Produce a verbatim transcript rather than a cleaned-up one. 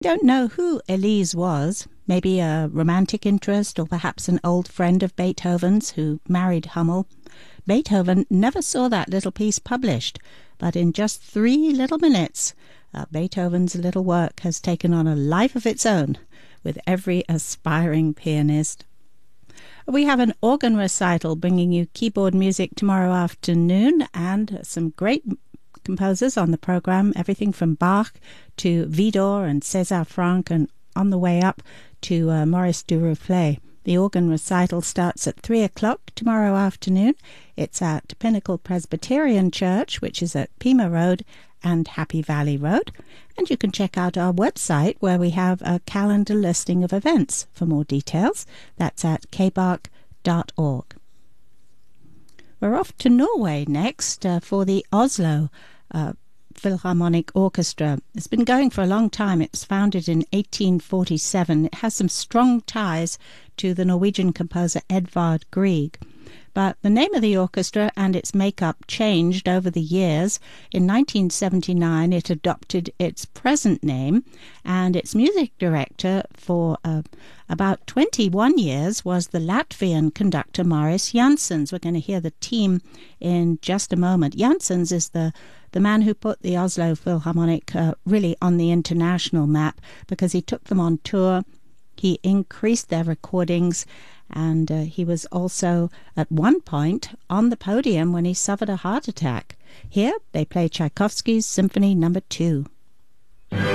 Don't know who Elise was, maybe a romantic interest or perhaps an old friend of Beethoven's who married Hummel. Beethoven never saw that little piece published, but in just three little minutes, uh, Beethoven's little work has taken on a life of its own with every aspiring pianist. We have an organ recital bringing you keyboard music tomorrow afternoon and some great composers on the program, everything from Bach to Widor and César Franck and on the way up to uh, Maurice Duruflé. The organ recital starts at three o'clock tomorrow afternoon. It's at Pinnacle Presbyterian Church, which is at Pima Road and Happy Valley Road. And you can check out our website where we have a calendar listing of events for more details. That's at k bark dot org. We're off to Norway next uh, for the Oslo uh, Philharmonic Orchestra. It's been going for a long time. It was founded in eighteen forty-seven. It has some strong ties to the Norwegian composer Edvard Grieg. But the name of the orchestra and its makeup changed over the years. In nineteen seventy-nine, it adopted its present name, and its music director for uh, about twenty-one years was the Latvian conductor Maris Janssens. We're going to hear the team in just a moment. Janssens is the the man who put the Oslo Philharmonic uh, really on the international map because he took them on tour. He increased their recordings, and uh, he was also at one point on the podium when he suffered a heart attack. Here they play Tchaikovsky's Symphony Number Two.